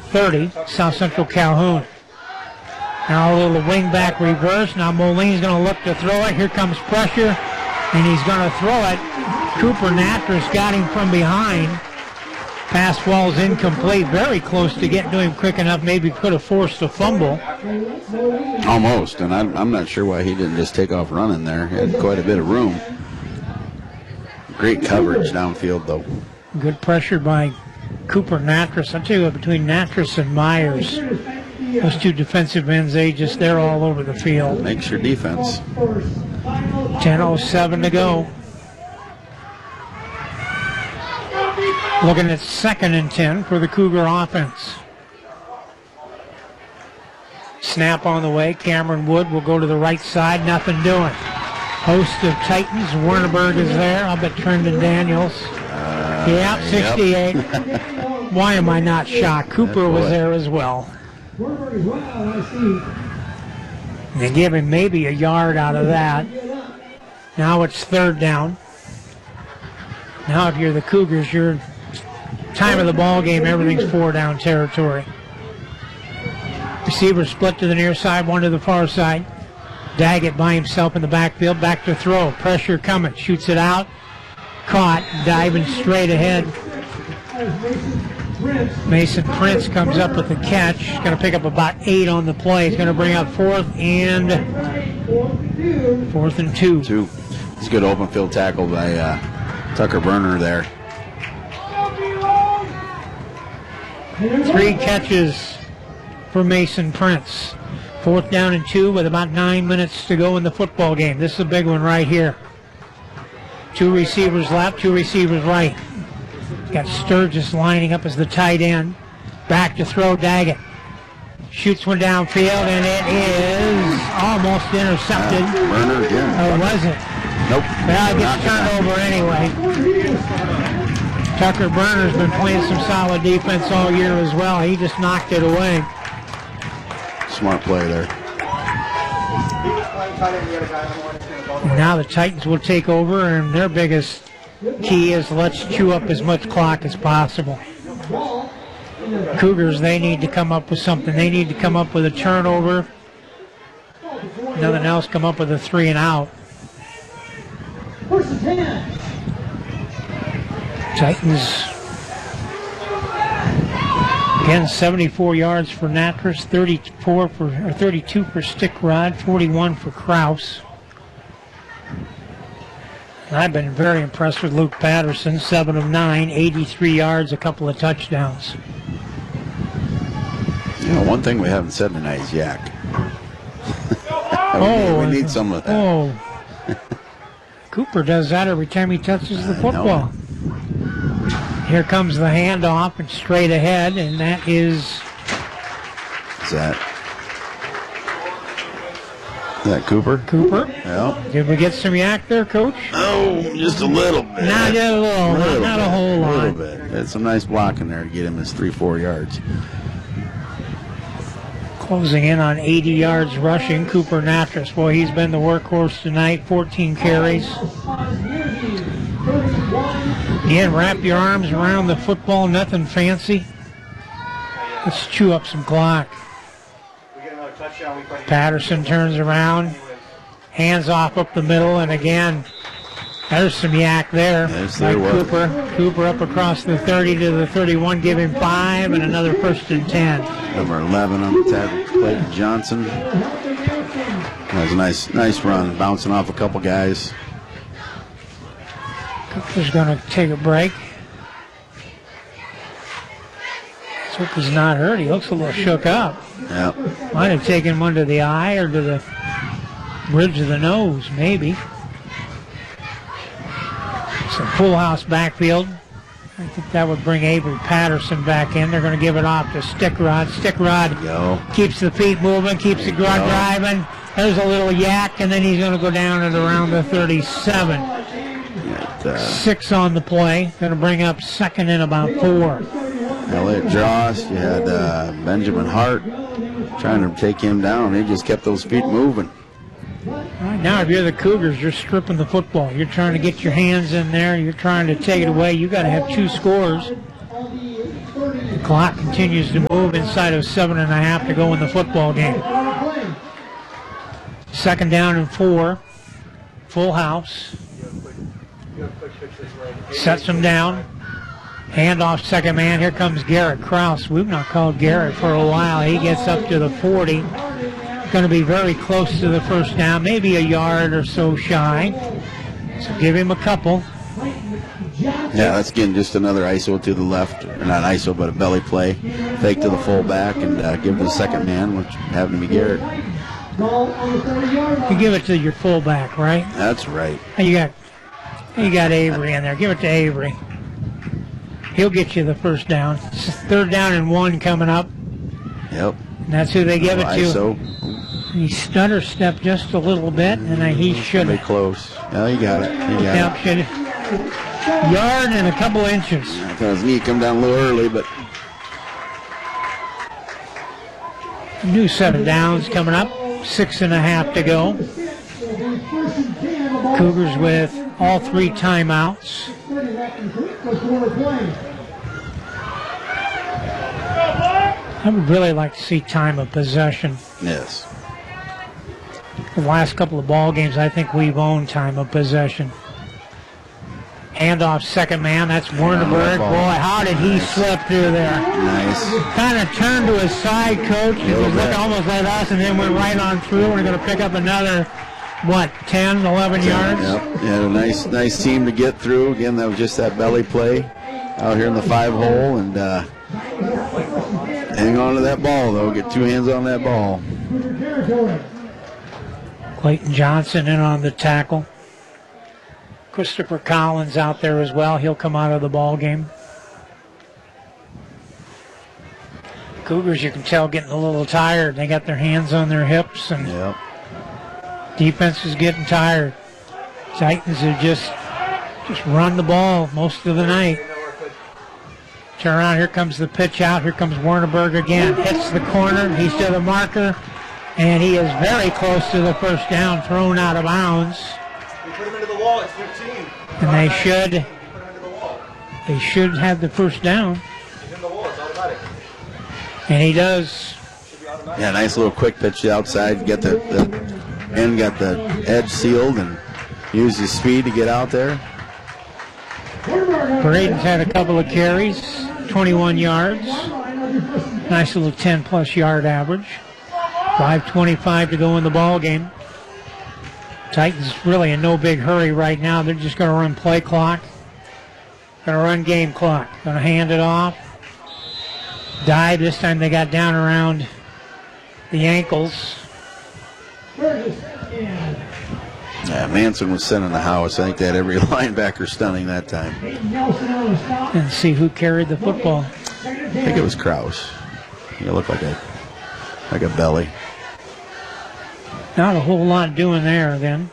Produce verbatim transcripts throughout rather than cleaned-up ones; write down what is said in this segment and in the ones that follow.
thirty, South Central Calhoun. Now a little wing back reverse. Now Moline's going to look to throw it. Here comes pressure, and he's going to throw it. Cooper Natras got him from behind. Pass ball's incomplete. Very close to getting to him quick enough. Maybe could have forced a fumble. Almost, and I'm, I'm not sure why he didn't just take off running there. He had quite a bit of room. Great coverage downfield, though. Good pressure by Cooper Natras. I'll tell you what, between Natras and Myers, those two defensive ends, they just, they're all over the field. Makes your defense. ten oh seven to go. Looking at second and ten for the Cougar offense. Snap on the way. Cameron Wood will go to the right side. Nothing doing. Host of Titans. Wernerberg is there. I'll bet Trendon Daniels. Uh, yeah, sixty-eight. Yep. Why am I not shocked? Cooper was there as well. They give him maybe a yard out of that. Now it's third down. Now if you're the Cougars, you're time of the ball game, everything's four down territory. Receiver split to the near side, one to the far side. Daggett by himself in the backfield, back to throw. Pressure coming, shoots it out. Caught, diving straight ahead. Mason Prince comes up with the catch. He's going to pick up about eight on the play. He's going to bring up fourth and fourth and two. Two. It's a good open field tackle by uh, Tucker Burner there. Three catches for Mason Prince. Fourth down and two with about nine minutes to go in the football game. This is a big one right here. Two receivers left, two receivers right. Got Sturgis lining up as the tight end. Back to throw, Daggett. Shoots one downfield, and it is almost intercepted. Uh, Burner again. Or was it? Nope. Well, it gets turned over anyway. Tucker Burner's been playing some solid defense all year as well. He just knocked it away. Smart play there. And now the Titans will take over, and their biggest key is let's chew up as much clock as possible. Cougars, they need to come up with something. They need to come up with a turnover. Nothing else, come up with a three and out. Titans, again, seventy-four yards for Natras, thirty-four for, or thirty-two for Stickrod, forty-one for Kraus. I've been very impressed with Luke Patterson, seven of nine, eighty-three yards, a couple of touchdowns. You know, one thing we haven't said tonight is yak. we, oh, need, we need some of that. Oh, Cooper does that every time he touches the football. Here comes the handoff and straight ahead, and that is... Is that... Is that Cooper? Cooper. Yeah. Did we get some yak there, Coach? Oh, just a little bit. Not a little, a little not, not bit, a whole lot. A little bit. Had some nice blocking there to get him his three, four yards. Closing in on eighty yards rushing, Cooper Natras. Boy, he's been the workhorse tonight, fourteen carries. Again, wrap your arms around the football, nothing fancy. Let's chew up some clock. Patterson turns around, hands off up the middle, and again, there's some yak there. Yes, by there Cooper. Cooper up across the thirty to the thirty-one, give him five, and another first and ten. Number eleven on the tackle, Clayton Johnson. That was a nice, nice run, bouncing off a couple guys. Cooper's going to take a break. Let's hope he's not hurt. He looks a little shook up. Yeah. Might have taken him under the eye or to the bridge of the nose, maybe. Some full house backfield. I think that would bring Avery Patterson back in. They're going to give it off to Stickrod. Stickrod Go. keeps the feet moving, keeps the ground driving. There's a little yak, and then he's going to go down at around the thirty-seven. Got, uh, Six on the play. Going to bring up second and about four. Elliot Jost, you had uh, Benjamin Hart trying to take him down. He just kept those feet moving. Right now, if you're the Cougars, you're stripping the football. You're trying to get your hands in there. You're trying to take it away. You got to have two scores. Clock continues to move inside of seven and a half to go in the football game. Second down and four. Full house. Sets him down. Handoff, second man. Here comes Garrett Kraus. We've not called Garrett for a while. He gets up to the forty. Going to be very close to the first down, maybe a yard or so shy. So give him a couple. Yeah, that's getting just another I S O to the left, or not I S O, but a belly play. Fake to the fullback and uh, give it to the second man, which happened to be Garrett. You give it to your fullback, right? That's right. You got, you got Avery in there. Give it to Avery. He'll get you the first down. It's third down and one coming up. Yep. And that's who they give it to. I S O. He stutter stepped just a little bit, and he should have. Close. Oh, you got it. You got yep, it. Should yard and a couple inches. I thought his knee come down a little early, but. New set of downs coming up. Six and a half to go. Cougars with all three timeouts. I would really like to see time of possession. Yes. The last couple of ball games, I think we've owned time of possession. Handoff, second man. That's Werneberg. Boy, how did he slip through there? Nice. Kind of turned to his side, coach. He was looking almost like us, and then went right on through. We're going to pick up another, what, ten, eleven yards? Yep. Yeah, a nice, nice team to get through. Again, that was just that belly play out here in the five hole, and uh, hang on to that ball, though. Get two hands on that ball. Clayton Johnson in on the tackle. Christopher Collins out there as well. He'll come out of the ball game. Cougars, you can tell, getting a little tired. They got their hands on their hips, and yep. Defense is getting tired. Titans have just just run the ball most of the night. Turn around. Here comes the pitch out. Here comes Werneberg again. Hits the corner. He's to the marker, and he is very close to the first down. Thrown out of bounds. Put him into the wall at fifteen. And they should, they should have the first down. He's in the wall, it's automatic. And he does. Yeah, nice little quick pitch to the outside. Get the, the end, got the edge sealed, and use his speed to get out there. Braden's had a couple of carries, twenty-one yards. Nice little ten-plus yard average. five twenty-five to go in the ball game. Titans really in no big hurry right now. They're just going to run play clock. Going to run game clock. Going to hand it off. Dive. This time they got down around the ankles. Yeah, Manson was sent in the house. I think they had every linebacker stunning that time. And see who carried the football. I think it was Kraus. He looked like a like a belly. Not a whole lot doing there then.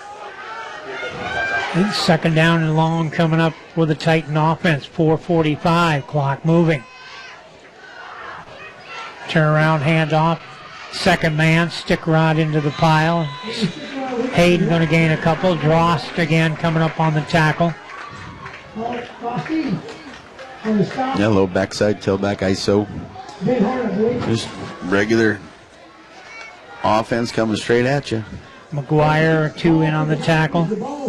It's second down and long coming up for the Titan offense. four forty-five, clock moving. Turn around, hand off. Second man, stick rod into the pile. Hayden going to gain a couple. Drost again coming up on the tackle. Yeah, low backside, tailback I S O. Just regular offense coming straight at you. McGuire, two in on the tackle.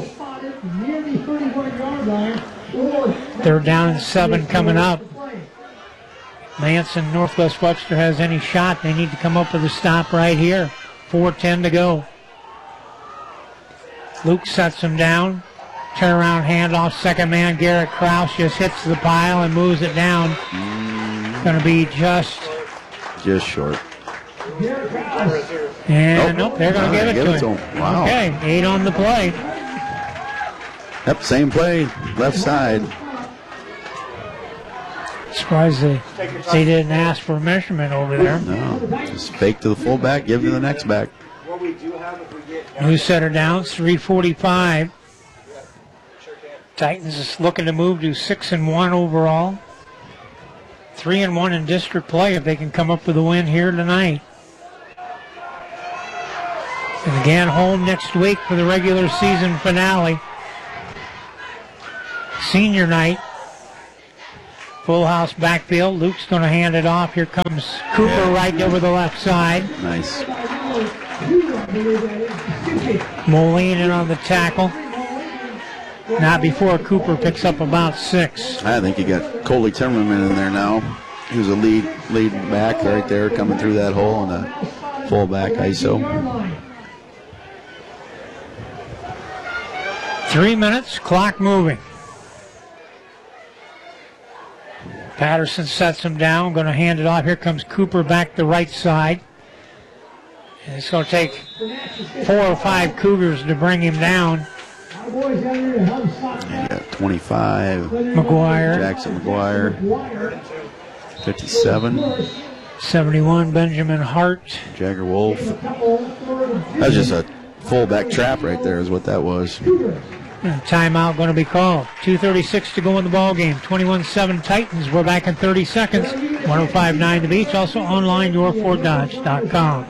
Third down and seven coming up. Manson, Northwest Webster has any shot. They need to come up with a stop right here. four ten to go. Luke sets him down. Turn around, handoff, second man. Garrett Kraus just hits the pile and moves it down. Mm. Going to be just... Just short. And nope, they're going to give it give to it him. To him. Wow. Okay, eight on the play. Yep, same play, left side. Surprised they, they didn't ask for a measurement over there. No, just fake to the fullback, give to the next back. New setter down, three forty-five. Titans is looking to move to six and one overall. Three and one in district play if they can come up with a win here tonight. And again, home next week for the regular season finale. Senior night. Full house backfield. Luke's going to hand it off. Here comes Cooper Yeah. right over the left side. Nice. Moline in on the tackle. Not before Cooper picks up about six. I think you got Coley Timmerman in there now. He was a lead lead back right there coming through that hole, and a fullback I S O. Three minutes, clock moving. Patterson sets him down, going to hand it off. Here comes Cooper back the right side. And it's going to take four or five Cougars to bring him down. You got twenty-five. McGuire. Jackson McGuire. fifty-seven. seventy-one, Benjamin Hart. Jagger Wolf. That's just a fullback trap right there is what that was. And timeout going to be called. two thirty-six to go in the ball game. twenty-one seven Titans. We're back in thirty seconds. one oh five point nine The Beach. Also online, your ford dodge dot com.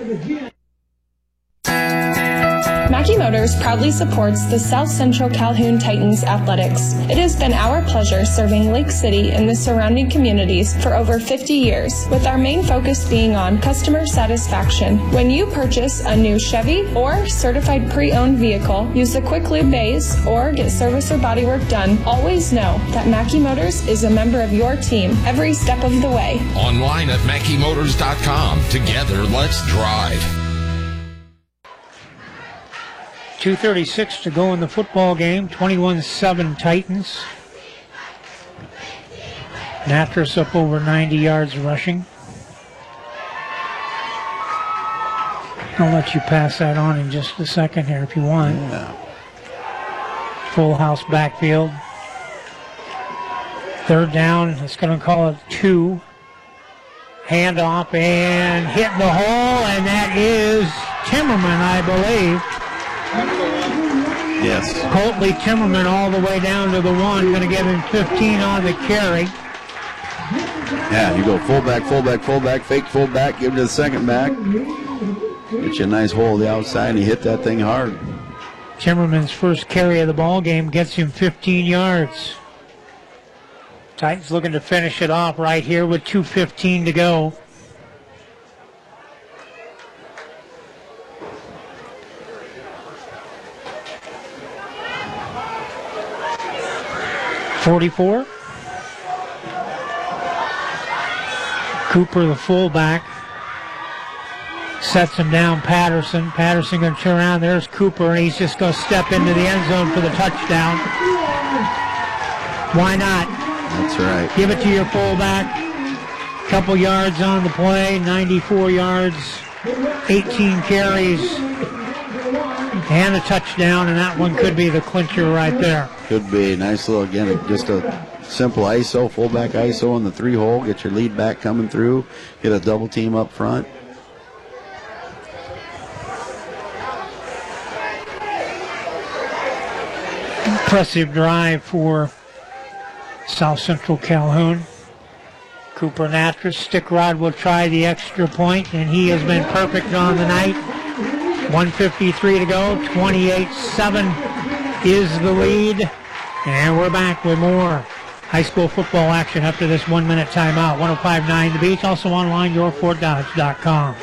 Mackey Motors proudly supports the South Central Calhoun Titans athletics. It has been our pleasure serving Lake City and the surrounding communities for over fifty years, with our main focus being on customer satisfaction. When you purchase a new Chevy or certified pre-owned vehicle, use the Quick Lube bays, or get service or bodywork done, always know that Mackey Motors is a member of your team every step of the way. Online at mackey motors dot com. Together, let's drive. two thirty-six to go in the football game. twenty-one seven Titans. Natras up over ninety yards rushing. I'll let you pass that on in just a second here if you want. Yeah. Full house backfield. Third down. It's going to call it two. Handoff and hit the hole, and that is Timmerman, I believe. Yes. Coltley Timmerman all the way down to the one. Going to give him fifteen on the carry. Yeah, you go fullback, fullback, fullback, fake fullback, give it to the second back. Get you a nice hole to the outside, and he hit that thing hard. Timmerman's first carry of the ball game gets him fifteen yards. Titans looking to finish it off right here with two fifteen to go. forty-four. Cooper, the fullback, sets him down. Patterson. Patterson going to turn around. There's Cooper, and he's just going to step into the end zone for the touchdown. Why not? That's right. Give it to your fullback. Couple yards on the play. ninety-four yards. eighteen carries. And a touchdown, and that one could be the clincher right there. Could be. Nice little, again, just a simple I S O, fullback I S O in the three hole. Get your lead back coming through. Get a double team up front. Impressive drive for South Central Calhoun. Cooper Natras. Stick Rod will try the extra point, and he has been perfect on the night. one fifty-three to go. twenty-eight seven is the lead. And we're back with more high school football action after this one-minute timeout. one oh five point nine The Beach. Also online, your ford dodge dot com.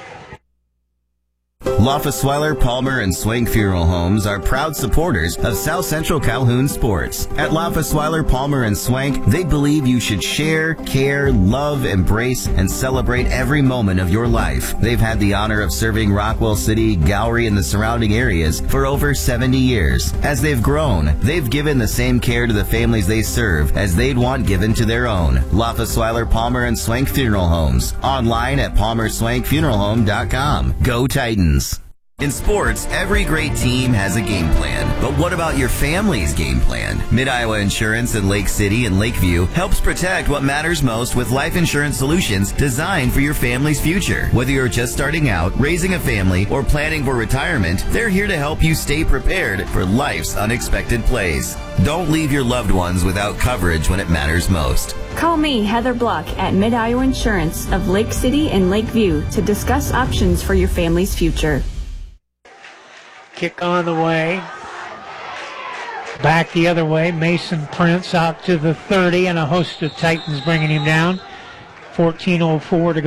Loftusweiler, Palmer, and Swank Funeral Homes are proud supporters of South Central Calhoun sports. At Loftusweiler, Palmer, and Swank, they believe you should share, care, love, embrace, and celebrate every moment of your life. They've had the honor of serving Rockwell City, Gowrie, and the surrounding areas for over seventy years. As they've grown, they've given the same care to the families they serve as they'd want given to their own. Loftusweiler, Palmer, and Swank Funeral Homes. Online at palmer swank funeral home dot com. Go Titans! In sports, every great team has a game plan. But what about your family's game plan? Mid-Iowa Insurance in Lake City and Lakeview helps protect what matters most with life insurance solutions designed for your family's future. Whether you're just starting out, raising a family, or planning for retirement, they're here to help you stay prepared for life's unexpected plays. Don't leave your loved ones without coverage when it matters most. Call me, Heather Block, at Mid-Iowa Insurance of Lake City and Lakeview to discuss options for your family's future. Kick on the way. Back the other way, Mason Prince out to the thirty, and a host of Titans bringing him down. fourteen oh four to go.